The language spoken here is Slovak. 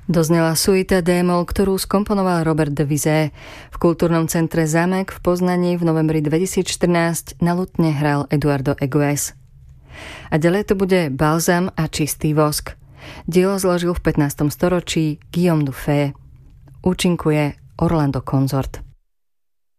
Doznela suita D-moll, ktorú skomponoval Robert de Visé. V kultúrnom centre Zámek v Poznaní v novembri 2014 na lutne hral Eduardo Egues. A ďalej to bude Balzam a čistý vosk. Dielo zložil v 15. storočí Guillaume Dufay. Účinkuje Orlando Consort.